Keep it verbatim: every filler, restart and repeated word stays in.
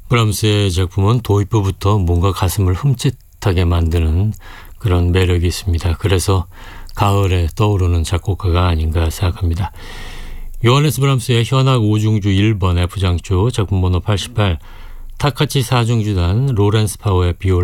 브람스의 작품은 도입부부터 뭔가 가슴을 흠칫하게 만드는 그런 매력이 있습니다. 그래서 가을에 떠오르는 작곡가가 아닌가 생각합니다. 요하네스 브람스의 현악 오중주 일 번 F장조 작품 번호 팔십팔, 타카치 사 중주단 로렌스 파워의 비올라